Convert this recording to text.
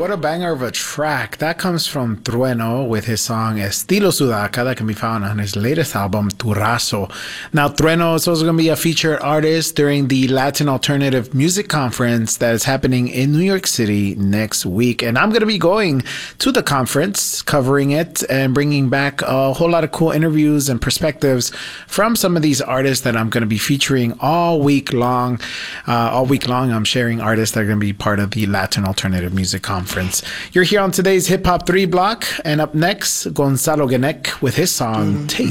What a banger of a track. That comes from Trueno with his song Estilo Sudaca that can be found on his latest album, Turazo. Now, Trueno is also going to be a featured artist during the Latin Alternative Music Conference that is happening in New York City next week. And I'm going to be going to the conference, covering it, and bringing back a whole lot of cool interviews and perspectives from some of these artists that I'm going to be featuring all week long. I'm sharing artists that are going to be part of the Latin Alternative Music Conference. You're here on today's Hip Hop 3 block, and up next, Gonzalo Genek with his song Taste.